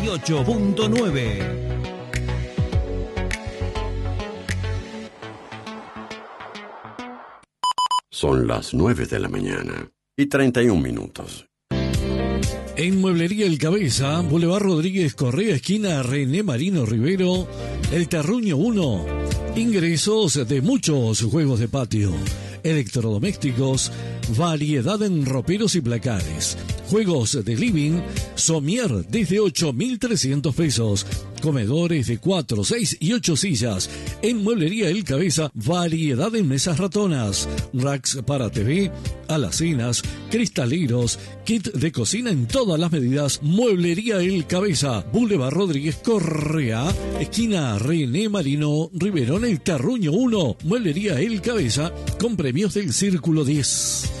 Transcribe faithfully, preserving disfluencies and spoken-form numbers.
ocho punto nueve. Son las nueve de la mañana y treinta y un minutos. En Mueblería El Cabeza, Boulevard Rodríguez Correa, esquina René Marino Rivero, El Terruño uno. Ingresos de muchos juegos de patio, electrodomésticos, variedad en roperos y placares, juegos de living, somier desde ocho mil trescientos pesos, comedores de cuatro, seis y ocho sillas. En Mueblería El Cabeza, variedad en mesas ratonas, racks para T V, alacenas, cristaleros, kit de cocina en todas las medidas. Mueblería El Cabeza, Boulevard Rodríguez Correa, esquina René Marino Rivero, en El Terruño uno. Mueblería El Cabeza, con premios del Círculo diez.